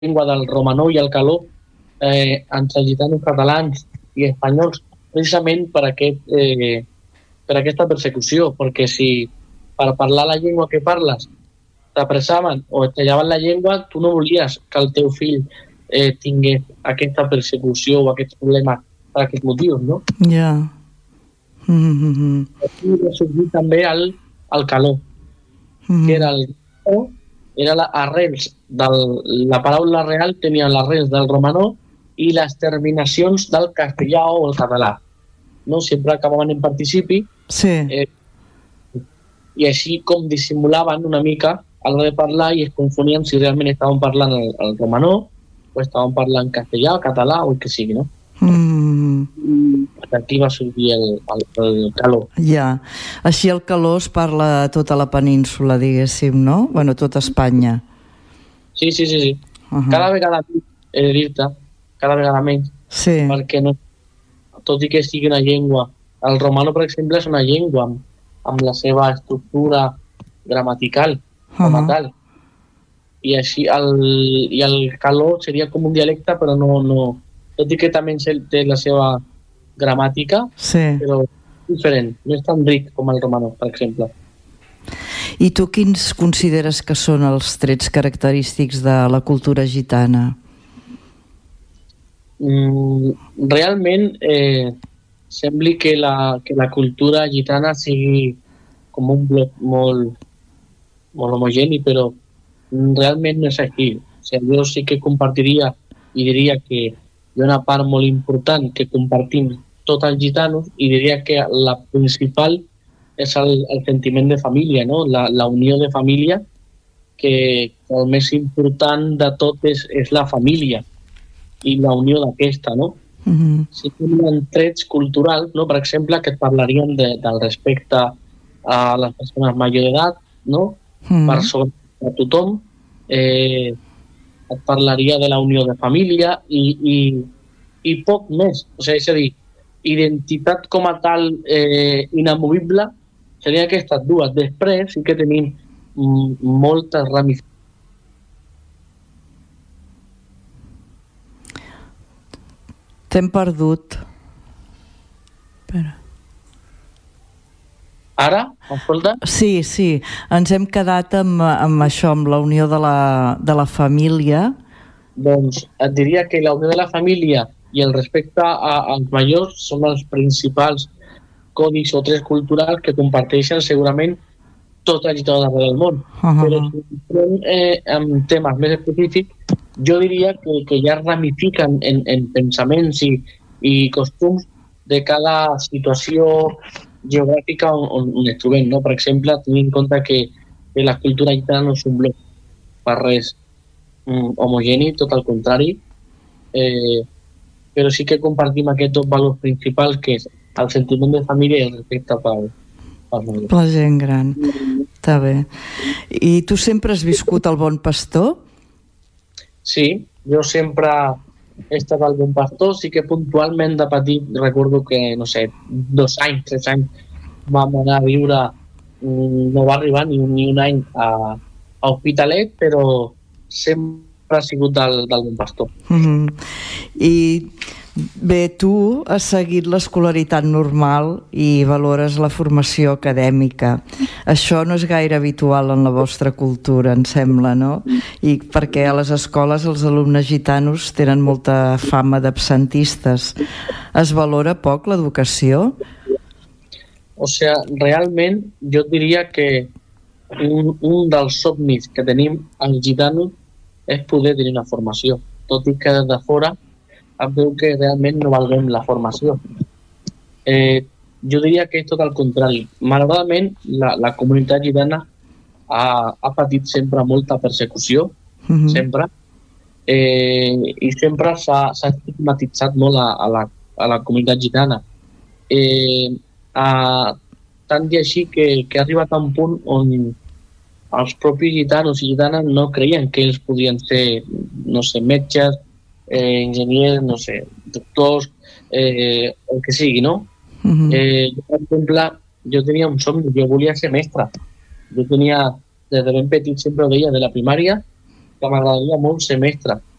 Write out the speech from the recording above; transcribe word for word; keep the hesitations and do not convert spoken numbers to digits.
llengua del romanó i el caló eh, entre gitanos catalans i espanyols, precisament per, aquest, eh, per aquesta persecució, perquè si per parlar la llengua que parles t'apressaven o et tallaven la llengua, tu no volies que el teu fill eh, tingués aquesta persecució o aquests problemes per aquests motius, no? Ja. Yeah. Mm-hmm. Aquí va sorgir també el, el caló, mm-hmm. que era el caló, era la arrels del, la paraula real tenia les arrels del romanó i les terminacions del castellà o el català, no? Sempre acabaven en participi. Sí. Eh, i així com dissimulaven una mica a l'hora de parlar i es confonien si realment estaven parlant el, el romanó o estaven parlant castellà, català o el que sigui, no? Mm. I aquí va sortir el, el, el caló. Ja, així el caló es parla a tota la península, diguéssim, no? Bueno, tota Espanya. Sí, sí, sí, sí. Uh-huh. Cada vegada menys, he de dir-te, cada vegada menys, sí. Perquè no, tot i que sigui una llengua, el romanó, per exemple, és una llengua amb, amb la seva estructura gramatical, com a tal. I així el, i el caló seria com un dialecte, però no, no, tot i que també té la seva gramàtica, sí. Però diferent, no és tan ric com el romanó, per exemple. I tu quins consideres que són els trets característics de la cultura gitana? Mm, realment eh, sembli que la, que la cultura gitana sigui com un bloc molt, molt homogeni, però realment no és així. O sigui, jo sí que compartiria i diria que hi ha una part molt important que compartim tots els gitanos i diria que la principal és el, el sentiment de família, no? La, la unió de família, que el més important de tot és, és la família i la unió d'aquesta, no? Mm-hmm. Si tenen trets culturals, no? Per exemple, que et parlarien de, del respecte a les persones major d'edat, no? Mm-hmm. Per sobre a tothom, eh, et parlaria de la unió de família i, i, i poc més. O sigui, és a dir, identitat com a tal eh, inamovible seria aquestes dues. Després sí que tenim m- moltes ramificacions. T'hem perdut. Espera. Ara? Escolta? Sí, sí. Ens hem quedat amb, amb això, amb la unió de la, de la família. Doncs et diria que la unió de la família i el respecte a, als majors són els principals codis o trets culturals que comparteixen segurament tot el gitano d'arreu del món. Uh-huh. Però si entrem eh, en temes més específics, jo diria que, que ja ramifiquen en, en pensaments i, i costums de cada situació geogràfica on, on, on es trobem, no? Per exemple, tenint en compte que, que la cultura gitana no és un bloc per res mm, homogeni, tot el contrari, eh, però sí que compartim aquests dos valors principals, que és el sentiment de família i el respecte pel, pel la gent gran. Està bé. I tu sempre has viscut el Bon Pastor? Sí, jo sempre he estat al Bon Pastor, sí que puntualment de petit recordo que, no sé, dos anys, tres anys vam anar a viure, no va arribar ni un, ni un any a, a Hospitalet, però sempre ha sigut del, del Bon Pastor. Mm-hmm. I bé, tu has seguit l'escolaritat normal i valores la formació acadèmica. Això no és gaire habitual en la vostra cultura, em sembla, no? I perquè a les escoles els alumnes gitanos tenen molta fama d'absentistes. Es valora poc l'educació? O sigui, realment jo diria que un, un dels somnis que tenim els gitanos és poder tenir una formació, tot i que des de fora em veu que realment no valguem la formació. Eh, jo diria que és tot el contrari. Malauradament, la, la comunitat gitana ha, ha patit sempre molta persecució, mm-hmm. sempre, eh, i sempre s'ha, s'ha estigmatitzat molt a, a, la, a la comunitat gitana. Eh, a, tant i així que, que ha arribat a un punt on els propis gitanos i gitanes no creien que ells podien ser, no sé, metges, Eh, enginyers, no sé, doctors, eh, el que sigui, no? Uh-huh. Eh, jo, per exemple, jo tenia un somni, jo volia ser mestre. Jo tenia, des de ben petit, sempre ho deia, de la primària, que m'agradaria molt ser mestre,